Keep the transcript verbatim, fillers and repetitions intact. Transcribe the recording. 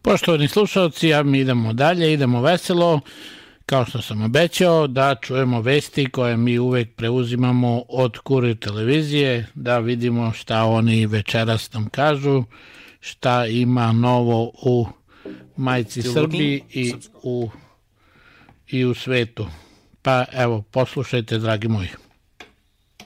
Poštovani slušalci, a mi idemo dalje, idemo veselo, kao što sam obećao, da čujemo vesti koje mi uvek preuzimamo od Kurir televizije, da vidimo šta oni večeras nam kažu, šta ima novo u majci Srbiji i u, i u svetu. Pa evo, poslušajte, dragi moji.